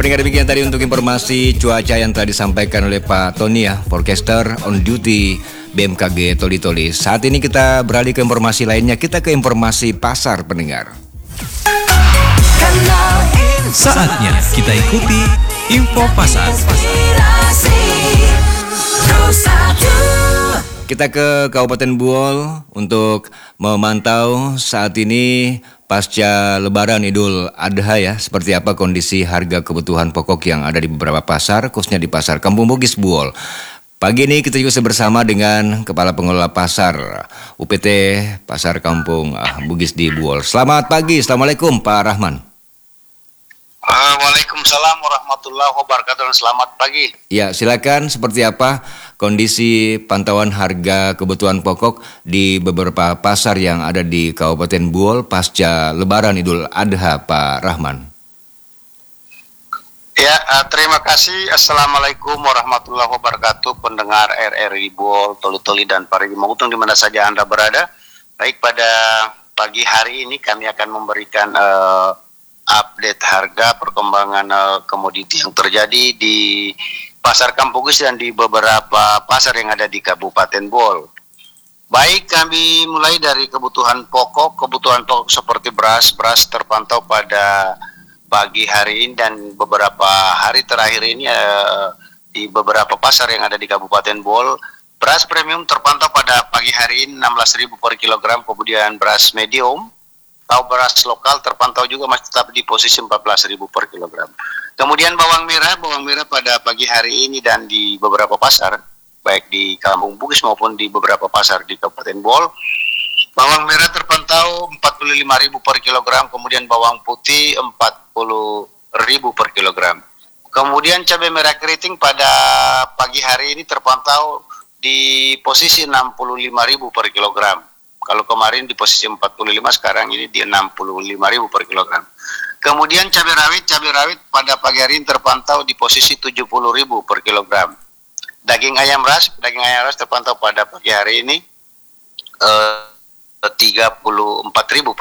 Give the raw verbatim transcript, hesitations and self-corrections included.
Pendengar, demikian tadi untuk informasi cuaca yang telah disampaikan oleh Pak Tony ya, forecaster on duty B M K G Toli-Toli. Saat ini kita beralih ke informasi lainnya, kita ke informasi pasar pendengar. Saatnya kita ikuti info pasar. Kita ke Kabupaten Buol untuk memantau saat ini pasca Lebaran Idul Adha ya, seperti apa kondisi harga kebutuhan pokok yang ada di beberapa pasar, khususnya di pasar Kampung Bugis Buol. Pagi ini kita juga bersama dengan Kepala Pengelola Pasar U P T Pasar Kampung Bugis di Buol. Selamat pagi, Assalamualaikum Pak Rahman. Uh, Waalaikumsalam warahmatullahi wabarakatuh dan selamat pagi. Ya, silakan, seperti apa kondisi pantauan harga kebutuhan pokok di beberapa pasar yang ada di Kabupaten Buol pasca Lebaran Idul Adha, Pak Rahman? Ya, uh, terima kasih. Assalamualaikum warahmatullahi wabarakatuh, pendengar R R I Buol, Toli-Toli dan Parigi Mangkutung di mana saja Anda berada. Baik, pada pagi hari ini kami akan memberikan uh, update harga perkembangan uh, komoditi yang terjadi di Pasar Kampung Bugis dan di beberapa pasar yang ada di Kabupaten Buol. Baik, kami mulai dari kebutuhan pokok. Kebutuhan pokok seperti beras, beras terpantau pada pagi hari ini dan beberapa hari terakhir ini uh, di beberapa pasar yang ada di Kabupaten Buol. Beras premium terpantau pada pagi hari ini enam belas ribu per kilogram, kemudian beras medium atau beras lokal terpantau juga masih tetap di posisi empat belas ribu per kilogram. Kemudian bawang merah, bawang merah pada pagi hari ini dan di beberapa pasar, baik di Kampung Bugis maupun di beberapa pasar di Kabupaten Buol, bawang merah terpantau empat puluh lima ribu per kilogram, kemudian bawang putih empat puluh ribu per kilogram. Kemudian cabai merah keriting pada pagi hari ini terpantau di posisi enam puluh lima ribu per kilogram. Kalau kemarin di posisi empat puluh lima, sekarang ini di enam puluh lima ribu per kilogram. Kemudian cabai rawit, cabai rawit pada pagi hari ini terpantau di posisi tujuh puluh ribu per kilogram. Daging ayam ras, daging ayam ras terpantau pada pagi hari ini eh, tiga puluh empat ribu